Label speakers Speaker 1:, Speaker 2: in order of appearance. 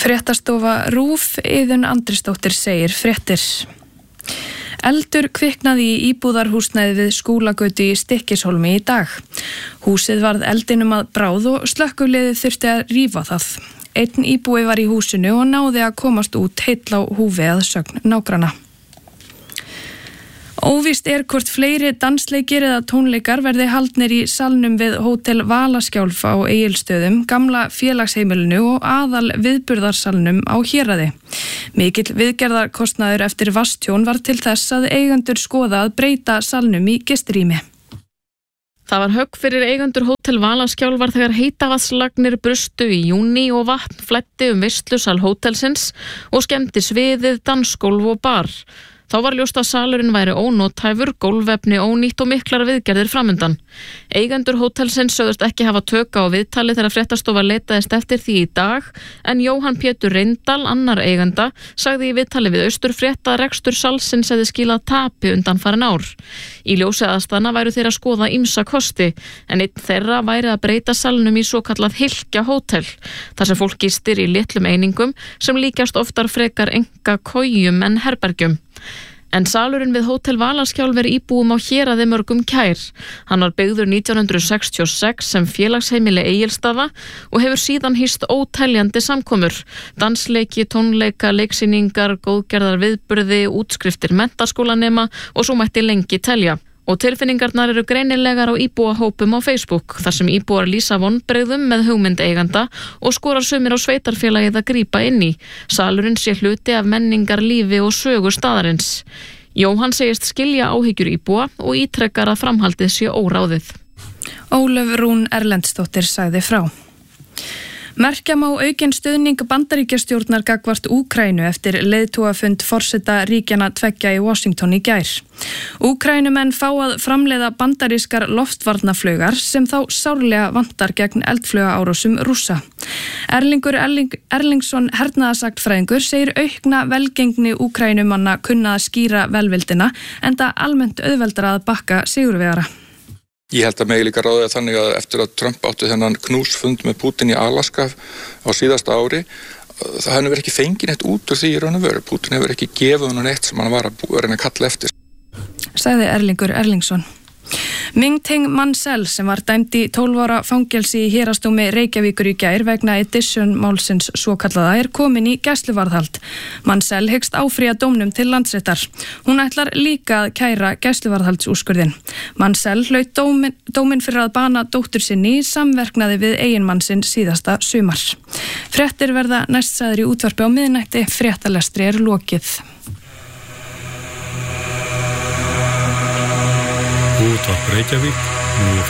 Speaker 1: Fréttastofa RÚV, Iðunn Andrisdóttir segir fréttir. Eldur kviknaði í íbúðarhúsnæði við Skúlagötu í Stykkishólmi í dag. Húsið varð eldinum að bráð og slökkviliðið þurfti að rífa það. Einn íbúi var í húsinu og náði að komast út heill á húfi að sögn nágranna. Óvíst hvort fleiri dansleikir eða tónleikar verði haldnir í salnum við Hótel Valaskjálf á Egilsstöðum, gamla félagsheimilinu og aðal viðburðarsalnum á Héraði. Mikill viðgerðarkostnaður eftir vatnstjón var til þess að eigendur skoða að breyta salnum í gistirými.
Speaker 2: Það var högg fyrir eigendur Hótel Valaskjálfar þegar heitavatnslagnir brustu í júní og vatn flæddi veislusal hótelsins og skemmdi sviðið, dansgólf og bar. Þá var ljóst að salurinn væri ónothæfur, gólfefni ónýtt og miklar viðgerðir framundan. Eigendur hótelsins sögðust ekki hafa tök á viðtali þegar fréttastofa leitaðist eftir því í dag, en Jóhann Pétur Reyndal, annar eiganda, sagði í viðtali við Austurfrétt að rekstur salsins hefði skilað tapi undanfarin ár. Í ljósi aðstæðna væru þeir að skoða ýmsa kosti, en einn þeirra væri að breyta salnum í svokallað hylkja hótel, þar sem fólk gistir í litlum einingum sem líkjast oftar frekar enga kojum en herbergjum. En salurinn við Hótel Valaskjálf íbúum á Héraði mörgum kær. Hann var byggður 1966 sem félagsheimili Egilsstaða og hefur síðan hýst óteljandi samkomur. Dansleiki, tónleika, leiksýningar, góðgerðar viðburði, útskriftir menntaskólanema og svo mætti lengi telja. Og tilfinningarnar eru greinilegar á íbúahópum á Facebook, þar sem íbúar lýsa vonbrigðum með hugmynd eiganda og skorar sumir á sveitarfélagið að grípa inn í. Salurinn sé hluti af menningarlífi og sögu staðarins. Jóhann segist skilja áhyggjur íbúa og ítrekkar að framhaldið sé óráðið.
Speaker 1: Ólöf Rún Erlendsdóttir sagði frá. Merkja má aukinn stuðning Bandaríkjastjórnar gagnvart Úkraínu eftir leiðtogafund forseta ríkjanna tveggja í Washington í gær. Úkraínumenn fá að framleiða bandarískar loftvarnaflaugar sem þá sárlega vantar gegn eldflaugaárásum Rússa. Erlingur Erlingsson hernaðarsagnfræðingur segir aukna velgengni Úkraínumanna kunna að skýra velvildina enda almennt auðveldara að bakka sigurvegara.
Speaker 3: Ég held að megi líka ráða þannig að eftir að Trump átti þennan knúsfund með Putin í Alaska á síðasta ári, það hefur ekki fengið neitt út úr því í raun og veru. Putin hefur ekki gefið hann neitt sem hann var að reyna að kalla eftir.
Speaker 1: Sagði Erlingur Erlingsson. Ming-Ting Mansell sem var dæmd í 12 ára fangelsi í héraðsdómi Reykjavíkur í gær vegna Edition málsins svokallaða komin í gæsluvarðhald. Mansell hyggst áfrýja dómnum til Landsréttar. Hún ætlar líka að kæra gæsluvarðhaldsúrskurðinn. Mansell hlaut dóminn fyrir að bana dóttur sinni í samverknaði við eiginmann sinn síðasta sumar. Fréttir verða næst sagðar í útvarpi á miðnætti, fréttalestri lokið.
Speaker 4: Útvarp Reykjavík, nú